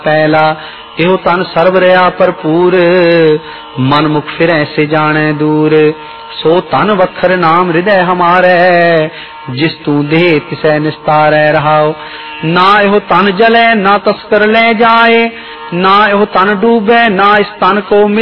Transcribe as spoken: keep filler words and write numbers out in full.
पहला एहो तन सर्व रहा भरपूर, मन मुख फिर ऐसे जाने दूर। सो तन वखर नाम हृदय हमारे, जिस तू देह तिसै निस्तारै रहाओ। ना एहो तन जले ना तस्कर ले जाए, ना एहो तन डूबे ना इस तन को मिले।